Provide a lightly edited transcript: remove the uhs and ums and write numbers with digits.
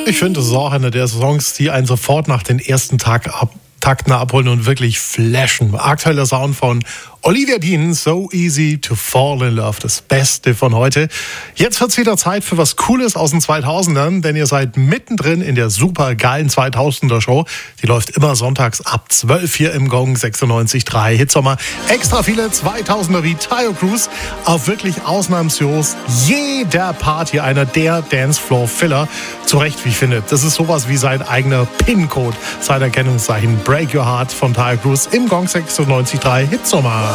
Ich finde, das ist auch einer der Songs, die einen sofort nach den ersten Takten abholen und wirklich flashen. Aktueller Sound von Olivia Dean, So Easy to Fall in Love, das Beste von heute. Jetzt wird's wieder Zeit für was Cooles aus den 2000ern, denn ihr seid mittendrin in der super geilen 2000er Show. Die läuft immer sonntags ab 12 hier im Gong 96.3 Hitsommer. Extra viele 2000er wie Taio Cruz auf wirklich ausnahmslos jeder Party, einer der Dancefloor-Filler. Zu Recht, wie ich finde. Das ist sowas wie sein eigener PIN-Code, sein Erkennungszeichen. Break Your Heart von Taio Cruz im Gong 96.3 Hitsommer.